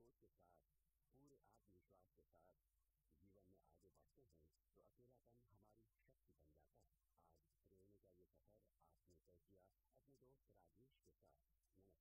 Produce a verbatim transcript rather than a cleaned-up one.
सोच के साथ, पूरे आत्मविश्वास के साथ जीवन में आगे बढ़ते हैं तो अकेलापन हमारी शक्ति बन जाता है। आज रेणु का ये सफर आपने तय किया अपने दोस्त राजेश के साथ।